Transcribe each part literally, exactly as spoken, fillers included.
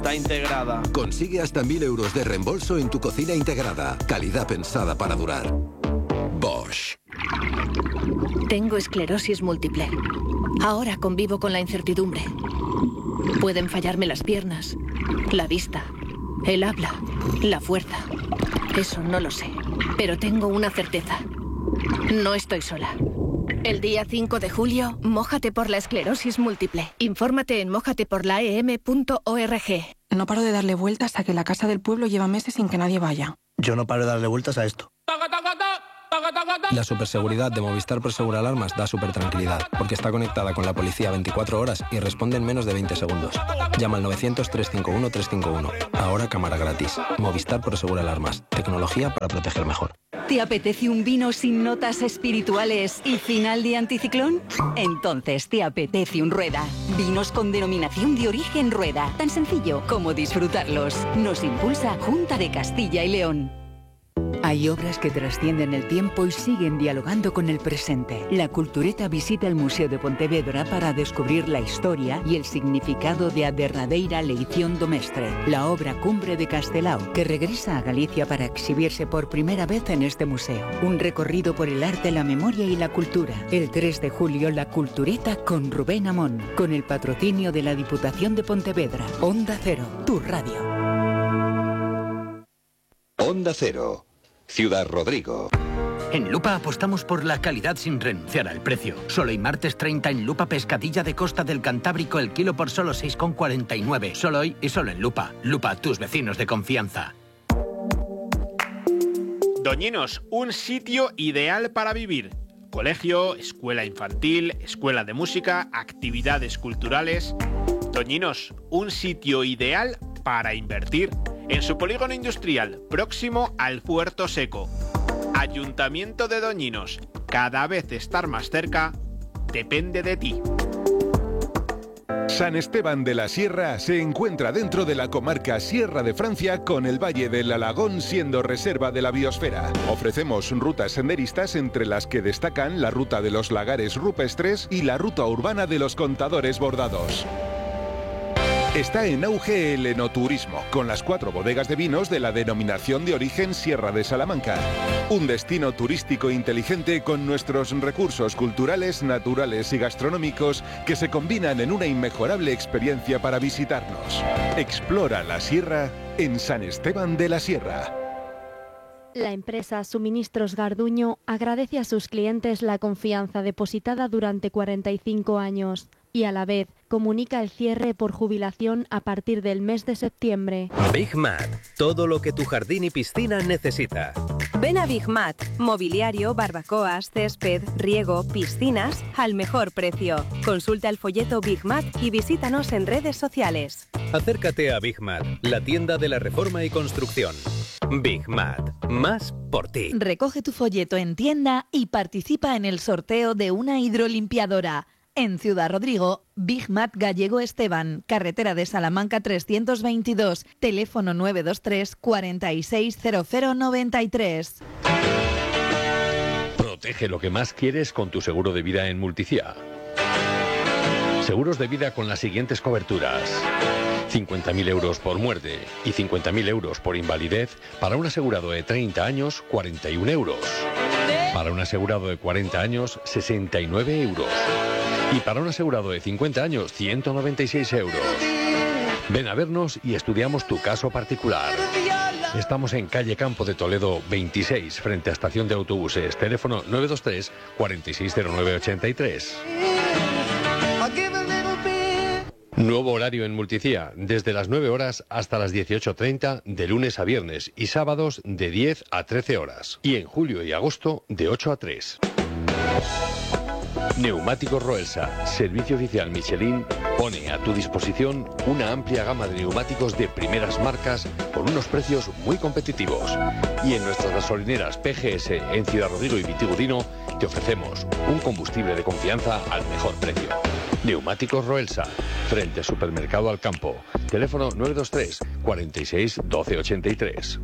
está integrada. Consigue hasta mil euros de reembolso en tu cocina integrada. Calidad pensada para durar. Bosch. Tengo esclerosis múltiple. Ahora convivo con la incertidumbre. Pueden fallarme las piernas, la vista, el habla, la fuerza. Eso no lo sé, pero tengo una certeza. No estoy sola. El día cinco de julio, mójate por la esclerosis múltiple. Infórmate en mójate por la e m punto org. No paro de darle vueltas a que la casa del pueblo lleva meses sin que nadie vaya. Yo no paro de darle vueltas a esto. La superseguridad de Movistar Prosegur Alarmas da supertranquilidad, porque está conectada con la policía veinticuatro horas y responde en menos de veinte segundos. Llama al novecientos, trescientos cincuenta y uno, trescientos cincuenta y uno. Ahora cámara gratis. Movistar Prosegur Alarmas. Tecnología para proteger mejor. ¿Te apetece un vino sin notas espirituales y final de anticiclón? Entonces te apetece un Rueda. Vinos con denominación de origen Rueda. Tan sencillo como disfrutarlos. Nos impulsa Junta de Castilla y León. Hay obras que trascienden el tiempo y siguen dialogando con el presente. La Cultureta visita el Museo de Pontevedra para descubrir la historia y el significado de A derradeira leición do mestre, la obra cumbre de Castelao, que regresa a Galicia para exhibirse por primera vez en este museo. Un recorrido por el arte, la memoria y la cultura. El tres de julio, la Cultureta con Rubén Amón, con el patrocinio de la Diputación de Pontevedra. Onda Cero, tu radio. Onda Cero. Ciudad Rodrigo. En Lupa apostamos por la calidad sin renunciar al precio. Solo hoy martes treinta en Lupa pescadilla de costa del Cantábrico el kilo por solo seis con cuarenta y nueve. Solo hoy y solo en Lupa. Lupa, tus vecinos de confianza. Doñinos, un sitio ideal para vivir. Colegio, escuela infantil, escuela de música, actividades culturales. Doñinos, un sitio ideal para invertir. En su polígono industrial, próximo al Puerto Seco. Ayuntamiento de Doñinos. Cada vez estar más cerca depende de ti. San Esteban de la Sierra se encuentra dentro de la comarca Sierra de Francia, con el Valle del Alagón siendo reserva de la biosfera. Ofrecemos rutas senderistas, entre las que destacan la ruta de los lagares rupestres y la ruta urbana de los contadores bordados. Está en auge el enoturismo, con las cuatro bodegas de vinos de la denominación de origen Sierra de Salamanca. Un destino turístico inteligente con nuestros recursos culturales, naturales y gastronómicos que se combinan en una inmejorable experiencia para visitarnos. Explora la Sierra en San Esteban de la Sierra. La empresa Suministros Garduño agradece a sus clientes la confianza depositada durante cuarenta y cinco años y a la vez comunica el cierre por jubilación a partir del mes de septiembre. Big Mat, todo lo que tu jardín y piscina necesita. Ven a Big Mat, mobiliario, barbacoas, césped, riego, piscinas, al mejor precio. Consulta el folleto Big Mat y visítanos en redes sociales. Acércate a Big Mat, la tienda de la reforma y construcción. Big Mat, más por ti. Recoge tu folleto en tienda y participa en el sorteo de una hidrolimpiadora. En Ciudad Rodrigo, Big Mat Gallego Esteban, carretera de Salamanca trescientos veintidós, teléfono nueve dos tres, cuarenta y seis, cero cero noventa y tres. Protege lo que más quieres con tu seguro de vida en Multicia. Seguros de vida con las siguientes coberturas: cincuenta mil euros por muerte y cincuenta mil euros por invalidez para un asegurado de treinta años, cuarenta y un euros. Para un asegurado de cuarenta años, sesenta y nueve euros. Y para un asegurado de cincuenta años, ciento noventa y seis euros. Ven a vernos y estudiamos tu caso particular. Estamos en calle Campo de Toledo veintiséis, frente a estación de autobuses. Teléfono nueve dos tres, cuarenta y seis, cero nueve ochenta y tres. Nuevo horario en Multicia, desde las nueve horas hasta las dieciocho treinta, de lunes a viernes, y sábados de diez a trece horas. Y en julio y agosto de ocho a tres. Neumáticos Roelsa, servicio oficial Michelin, pone a tu disposición una amplia gama de neumáticos de primeras marcas con unos precios muy competitivos. Y en nuestras gasolineras P G S en Ciudad Rodrigo y Vitigudino te ofrecemos un combustible de confianza al mejor precio. Neumáticos Roelsa, frente al Supermercado Alcampo. Teléfono nueve dos tres, cuarenta y seis, doce ochenta y tres.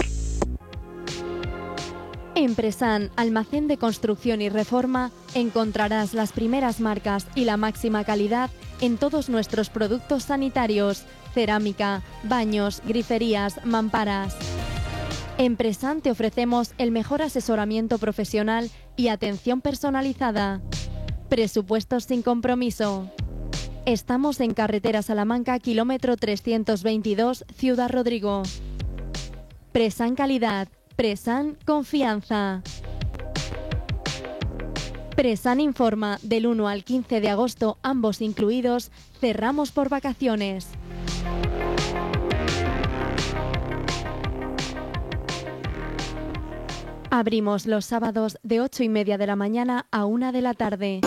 En Presan, almacén de construcción y reforma, encontrarás las primeras marcas y la máxima calidad en todos nuestros productos sanitarios, cerámica, baños, griferías, mamparas. En Presan te ofrecemos el mejor asesoramiento profesional y atención personalizada. Presupuestos sin compromiso. Estamos en carretera Salamanca, kilómetro trescientos veintidós, Ciudad Rodrigo. Presan Calidad. Presan Confianza. Presan informa, del uno al quince de agosto, ambos incluidos, cerramos por vacaciones. Abrimos los sábados de ocho y media de la mañana a una de la tarde.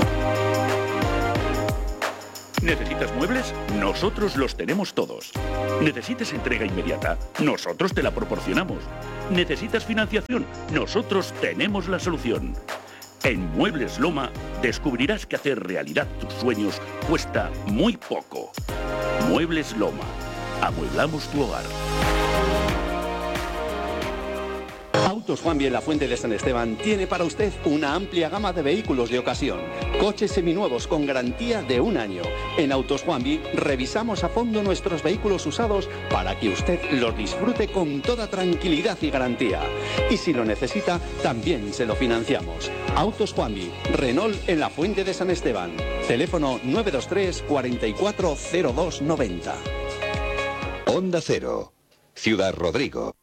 ¿Necesitas muebles? Nosotros los tenemos todos. ¿Necesitas entrega inmediata? Nosotros te la proporcionamos. ¿Necesitas financiación? Nosotros tenemos la solución. En Muebles Loma descubrirás que hacer realidad tus sueños cuesta muy poco. Muebles Loma. Amueblamos tu hogar. Autos Juanvi en la Fuente de San Esteban tiene para usted una amplia gama de vehículos de ocasión. Coches seminuevos con garantía de un año. En Autos Juanvi revisamos a fondo nuestros vehículos usados para que usted los disfrute con toda tranquilidad y garantía. Y si lo necesita, también se lo financiamos. Autos Juanvi, Renault en la Fuente de San Esteban. Teléfono nueve dos tres, cuarenta y cuatro, cero dos noventa. Onda Cero, Ciudad Rodrigo.